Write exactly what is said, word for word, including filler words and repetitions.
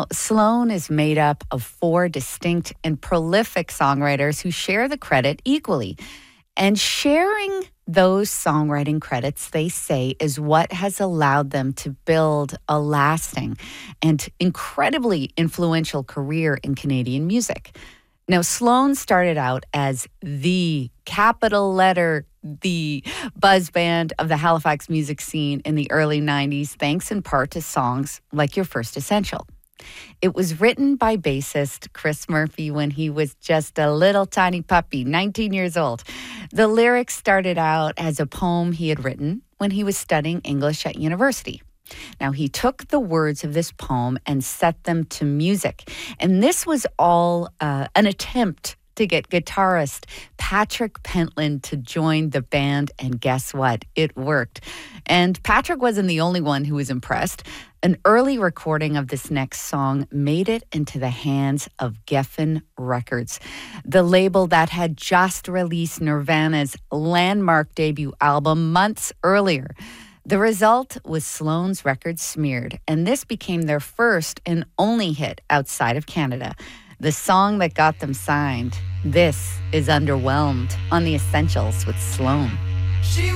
Sloan is made up of four distinct and prolific songwriters who share the credit equally. And sharing those songwriting credits, they say, is what has allowed them to build a lasting and incredibly influential career in Canadian music. Now, Sloan started out as the capital letter, the buzz band of the Halifax music scene in the early nineties, thanks in part to songs like Your First Essential. It was written by bassist Chris Murphy when he was just a little tiny puppy, nineteen years old. The lyrics started out as a poem he had written when he was studying English at university. Now, he took the words of this poem and set them to music. And this was all uh, an attempt to get guitarist Patrick Pentland to join the band. And guess what? It worked. And Patrick wasn't the only one who was impressed. An early recording of this next song made it into the hands of Geffen Records, the label that had just released Nirvana's landmark debut album months earlier. The result was Sloan's record Smeared, and this became their first and only hit outside of Canada. The song that got them signed, this is Underwhelmed on The Essentials with Sloan. She